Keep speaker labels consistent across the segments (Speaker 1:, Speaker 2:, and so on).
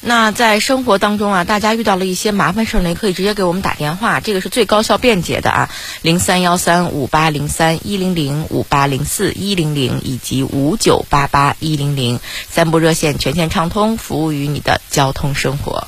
Speaker 1: 那在生活当中啊，大家遇到了一些麻烦事呢，可以直接给我们打电话，这个是最高效便捷的啊，031358031005804100以及5988-100，三部热线全线畅通，服务于你的交通生活。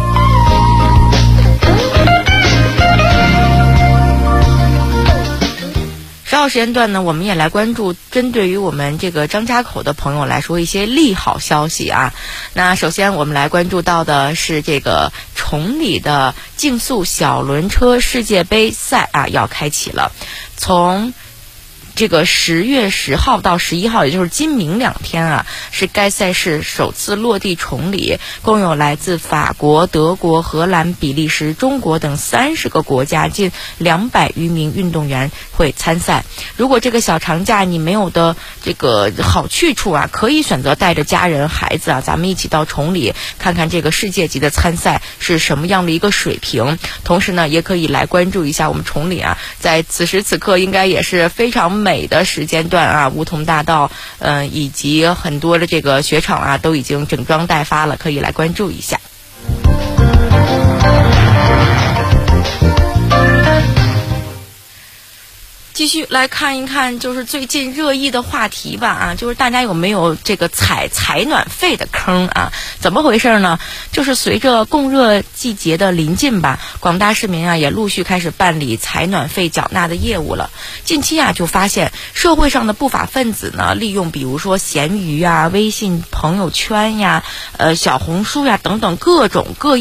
Speaker 1: 稍后时间段呢，我们也来关注针对于我们这个张家口的朋友来说一些利好消息啊。那首先我们来关注到的是这个崇礼的竞速小轮车世界杯赛啊要开启了，从这个10月10号到11号，也就是今明2天啊，是该赛事首次落地崇礼，共有来自法国、德国、荷兰、比利时、中国等30个国家近200余名运动员会参赛。如果这个小长假你没有的这个好去处啊，可以选择带着家人孩子啊，咱们一起到崇礼看看这个世界级的参赛是什么样的一个水平。同时呢，也可以来关注一下我们崇礼啊，在此时此刻应该也是非常美的时间段啊，梧桐大道以及很多的这个雪场啊都已经整装待发了，可以来关注一下。继续来看一看，就是最近热议的话题吧啊，就是大家有没有这个采暖费的坑啊？怎么回事呢？就是随着供热季节的临近吧，广大市民啊也陆续开始办理采暖费缴纳的业务了。近期啊就发现社会上的不法分子呢，利用比如说闲鱼啊、微信朋友圈呀、小红书呀等等各种各样